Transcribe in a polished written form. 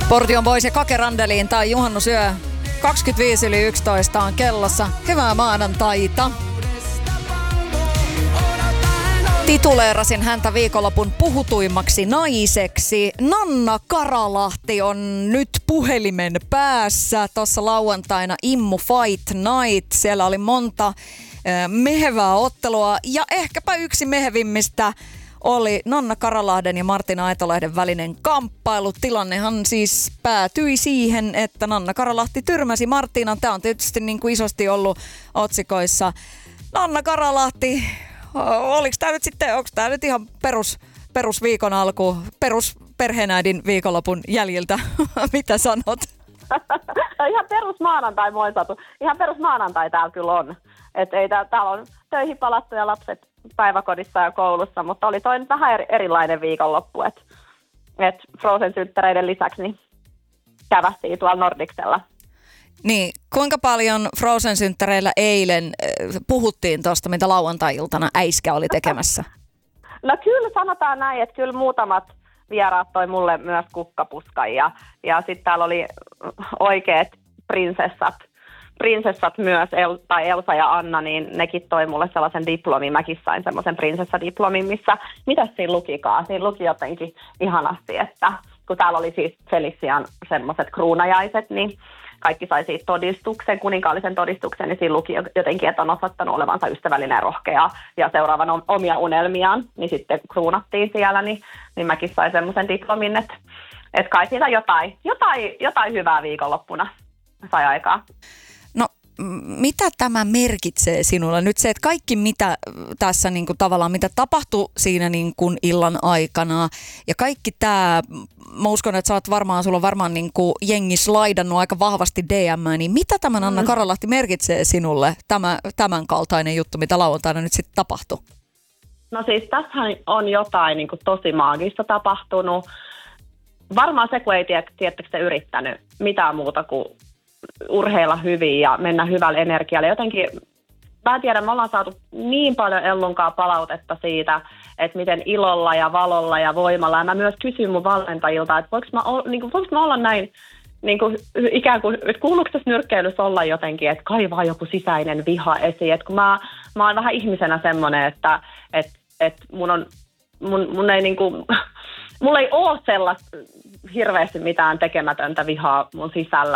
Portion Boys ja Kake Randeliin tai juhannusyö. 25:11 on kellossa. Hyvää maanantaita. Tituleerasin häntä viikonlopun puhutuimmaksi naiseksi. Nanna Karalahti on nyt puhelimen päässä. Tuossa lauantaina Immu Fight Night. Siellä oli monta mehevää ottelua ja ehkäpä yksi mehevimmistä oli Nanna Karalahden ja Martina Aitolehden välinen kamppailu. Tilannehan siis päätyi siihen, että Nanna Karalahti tyrmäsi Martinan. Tämä on tietysti niin kuin isosti ollut otsikoissa. Nanna Karalahti, onko tämä nyt ihan perus viikon alku, perus perheenäidin viikonlopun jäljiltä? Mitä sanot? Ihan perus maanantai, moi Satu. Ihan perus maanantai täällä kyllä on. Että ei täällä on töihin palattu ja lapset päiväkodissa ja koulussa, mutta oli toi nyt vähän erilainen viikonloppu, että Frozen-synttäreiden lisäksi niin kävästiin tuolla Nordicsella. Niin, kuinka paljon Frozen-synttäreillä eilen puhuttiin tuosta, mitä lauantai-iltana äiskä oli tekemässä? No kyllä sanotaan näin, että kyllä muutamat vieraat toi mulle myös kukkapuskan ja sitten täällä oli oikeat prinsessat myös, tai Elsa ja Anna, niin nekin toi mulle sellaisen diplomin. Mäkin sain semmoisen prinsessadiplomin, mitäs siinä lukikaan? Siinä luki jotenkin ihanasti, että kun täällä oli siis Felician semmoiset kruunajaiset, niin kaikki sai siitä todistuksen, kuninkaallisen todistuksen, niin siinä luki jotenkin, että on osoittanut olevansa ystävällinen ja rohkea ja seuraavan omia unelmiaan, niin sitten kruunattiin siellä, niin mäkin sain semmoisen diplomin, että kai siitä jotain hyvää viikonloppuna sai aikaa. No, mitä tämä merkitsee sinulle? Nyt se, että kaikki mitä tässä niin kuin tavallaan, mitä tapahtui siinä niin kuin illan aikana ja kaikki tämä, mä uskon, että sulla on varmaan niin kuin jengi slaidannut aika vahvasti DM:ää, niin mitä tämän Nanna Karalahti merkitsee sinulle, tämän kaltainen juttu, mitä lauantaina nyt sitten tapahtui? No siis tässähän on jotain niin kuin tosi maagista tapahtunut. Varmaan se, kun ei tiettäkö yrittänyt mitään muuta kuin urheilla hyvin ja mennä hyvällä energialla. Jotenkin, mä en tiedä, me ollaan saatu niin paljon Ellunkaan palautetta siitä, että miten ilolla ja valolla ja voimalla. Ja mä myös kysyin mun valmentajilta, että voinko mä olla näin, niin kuin, ikään kuin, että kuuluuko tässä nyrkkeilyssä olla jotenkin, että kaivaa joku sisäinen viha esiin. Että kun mä oon vähän ihmisenä semmoinen, että mun ei niin kuin, mulla ei ole sellaista hirveästi mitään tekemätöntä vihaa mun sisällä,